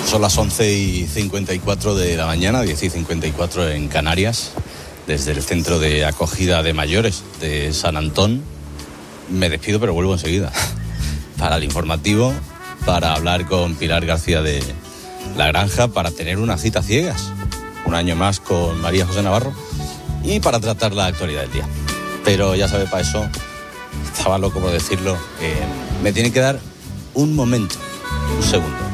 Son las 11:54 de la mañana, 10:54 en Canarias, desde el centro de acogida de mayores de San Antón. Me despido, pero vuelvo enseguida para el informativo, para hablar con Pilar García de La Granja, para tener una cita ciegas, un año más con María José Navarro, y para tratar la actualidad del día. Pero ya sabe, para eso, estaba loco por decirlo, me tiene que dar un momento, un segundo.